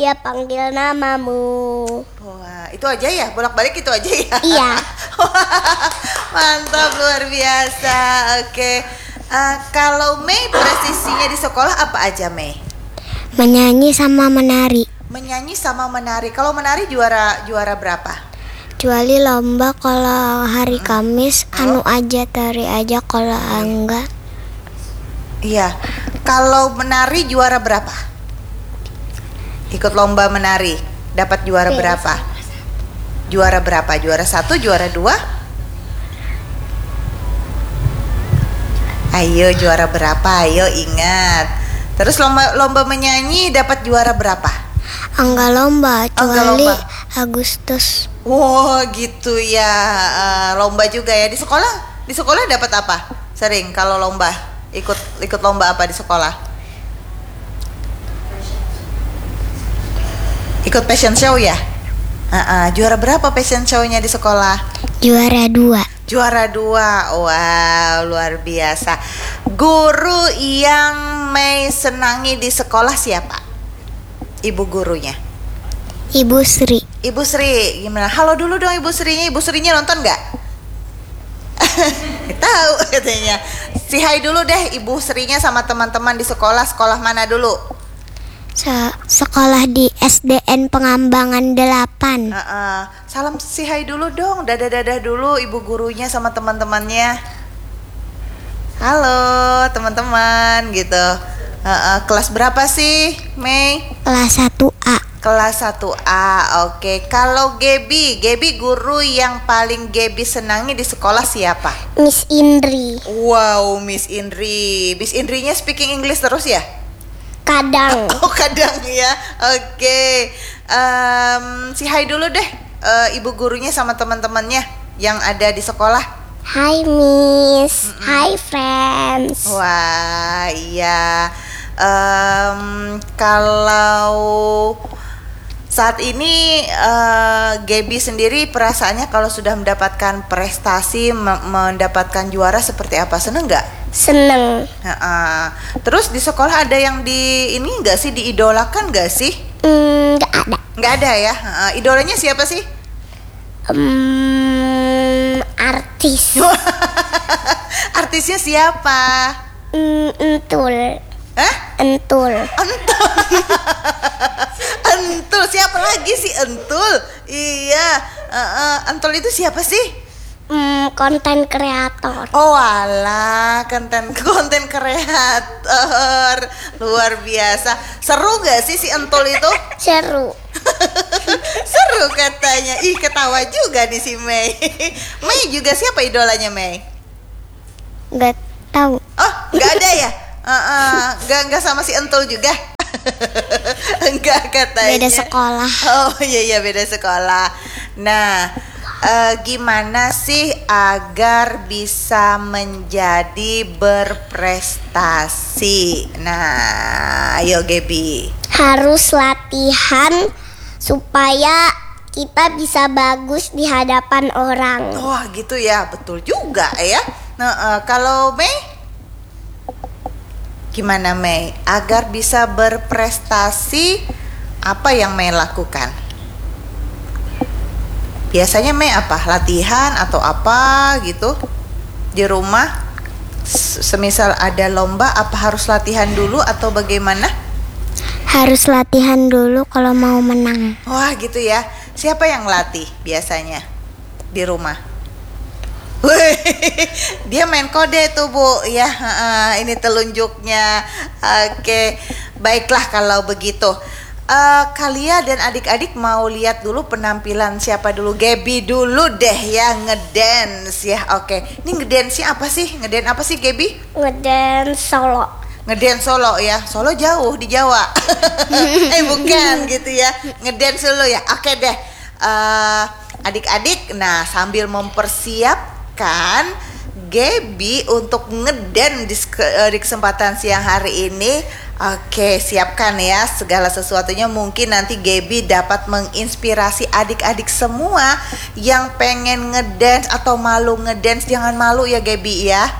Dia panggil namamu. Wah, itu aja ya? Bolak-balik itu aja ya? Iya. Mantap, luar biasa. Oke. Kalau Mei prestasinya di sekolah apa aja, Mei? Menyanyi sama menari. Menyanyi sama menari. Kalau menari juara berapa? Kecuali lomba kalau hari Kamis aja tari aja, kalau enggak. Iya. Kalau menari juara berapa? Ikut lomba menari dapat juara berapa? Juara berapa? Juara 1, juara 2? Ayo, juara berapa? Ayo ingat. Terus lomba menyanyi dapat juara berapa? Enggak lomba, kecuali Agustus. Wow, gitu ya. Lomba juga ya di sekolah. Di sekolah dapat apa? Sering kalau lomba ikut lomba apa di sekolah? Ikut fashion show ya? Juara berapa fashion show-nya di sekolah? Juara 2. Juara 2. Wow, luar biasa. Guru yang Mei senangi di sekolah siapa? Ibu gurunya? Ibu Sri. Ibu Sri, gimana? Halo dulu dong Ibu Srinya. Ibu Srinya nonton nggak? Tahu katanya. Si hai dulu deh Ibu Srinya sama teman-teman di sekolah. Sekolah mana dulu? Sekolah di SDN Pengembangan 8. Salam si hai dulu dong. Dadah dulu ibu gurunya sama teman-temannya. Halo teman-teman gitu. Kelas berapa sih Mei? Kelas 1A. Kelas 1A. Oke. Kalau Gaby guru yang paling Gaby senangi di sekolah siapa? Miss Indri. Wow, Miss Indri. Miss Indrinya speaking English terus ya? Kadang. Oh, kadang ya. Oke. Si hai dulu deh ibu gurunya sama teman-temannya yang ada di sekolah. Hai Miss. Hai friends. Wah, iya. Kalau saat ini Gaby sendiri perasaannya kalau sudah mendapatkan prestasi, mendapatkan juara seperti apa? Seneng nggak? Seneng. Terus di sekolah ada yang nggak sih, diidolakan nggak sih? Nggak ada. Nggak ada ya. Idolanya siapa sih? Artis. Artisnya siapa? Entul. Hah? Entul. Entul siapa lagi sih Entul? Iya. Entul itu siapa sih? Konten kreator. Oh alah, konten kreator. Luar biasa. Seru gak sih si Entul itu? Seru. Seru katanya. Ih, ketawa juga nih si Mei. Mei juga siapa idolanya Mei? Nggak tahu. Oh, nggak ada ya? Nggak sama si Entul juga? Enggak katanya. Beda sekolah. Oh iya beda sekolah. Nah, gimana sih agar bisa menjadi berprestasi? Nah, ayo Gaby. Harus latihan supaya kita bisa bagus di hadapan orang. Wah gitu ya, betul juga ya. Nah, kalau Mei? Gimana Mei? Agar bisa berprestasi, apa yang Mei lakukan? Biasanya Mei apa? Latihan atau apa gitu? Di rumah? Semisal ada lomba, apa harus latihan dulu atau bagaimana? Harus latihan dulu kalau mau menang. Wah gitu ya. Siapa yang latih biasanya di rumah? Dia main kode tuh Bu ya. Ini telunjuknya. Oke, baiklah kalau begitu. Kalian dan adik-adik mau lihat dulu penampilan siapa dulu? Gaby dulu deh ya, ngedance ya. Oke, ini ngedance-nya apa sih? Ngedance apa sih Gaby? Ngedance solo. Ngedance solo ya. Solo jauh di Jawa. Bukan gitu ya. Ngedance dulu ya. Oke deh. Adik-adik, nah sambil mempersiapkan Gaby untuk ngedance di kesempatan siang hari ini. Oke, siapkan ya segala sesuatunya. Mungkin nanti Gaby dapat menginspirasi adik-adik semua yang pengen ngedance atau malu ngedance. Jangan malu ya Gaby ya.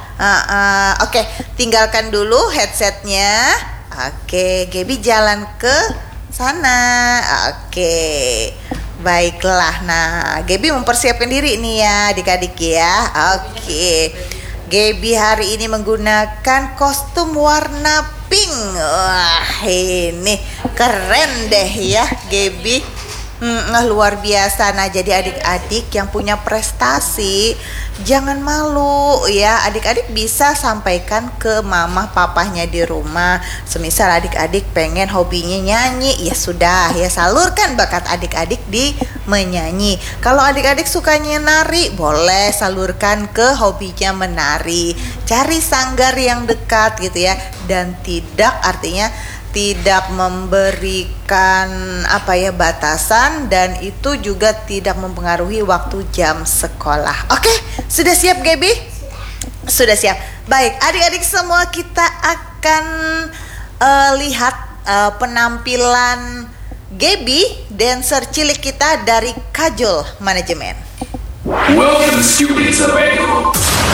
Oke, tinggalkan dulu headsetnya. Oke, Gaby jalan ke sana. Oke. Baiklah. Nah, Gaby mempersiapkan diri nih ya, adik-adik ya. Oke. Gaby hari ini menggunakan kostum warna pink. Wah, ini keren deh ya, Gaby. Luar biasa. Nah, jadi adik-adik yang punya prestasi jangan malu ya. Adik-adik bisa sampaikan ke mama papahnya di rumah. Semisal adik-adik pengen hobinya nyanyi, ya sudah ya, salurkan bakat adik-adik di menyanyi. Kalau adik-adik sukanya nari, boleh salurkan ke hobinya menari. Cari sanggar yang dekat gitu ya, dan tidak, artinya tidak memberikan batasan, dan itu juga tidak mempengaruhi waktu jam sekolah. Oke, sudah siap Gaby? Sudah siap. Baik, adik-adik semua, kita akan lihat penampilan Gaby, dancer cilik kita dari Kajol Manajemen. Welcome students of Edo.